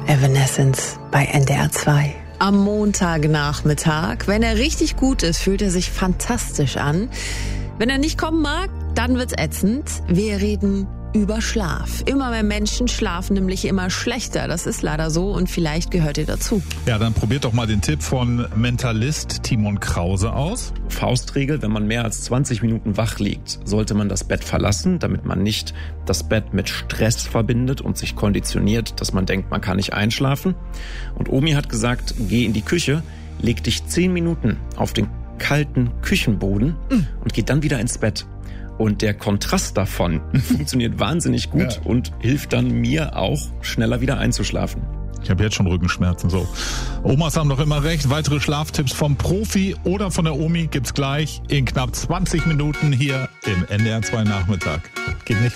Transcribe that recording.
Evanescence bei NDR 2. Am Montagnachmittag. Wenn er richtig gut ist, fühlt er sich fantastisch an. Wenn er nicht kommen mag, dann wird's ätzend. Wir reden über Schlaf. Immer mehr Menschen schlafen nämlich immer schlechter. Das ist leider so und vielleicht gehört ihr dazu. Ja, dann probiert doch mal den Tipp von Mentalist Timon Krause aus. Faustregel, wenn man mehr als 20 Minuten wach liegt, sollte man das Bett verlassen, damit man nicht das Bett mit Stress verbindet und sich konditioniert, dass man denkt, man kann nicht einschlafen. Und Omi hat gesagt, geh in die Küche, leg dich 10 Minuten auf den kalten Küchenboden und geh dann wieder ins Bett. Und der Kontrast davon funktioniert wahnsinnig gut und hilft dann mir auch, schneller wieder einzuschlafen. Ich habe jetzt schon Rückenschmerzen. So, Omas haben doch immer recht. Weitere Schlaftipps vom Profi oder von der Omi gibt's gleich in knapp 20 Minuten hier im NDR 2 Nachmittag. Geht nicht weg.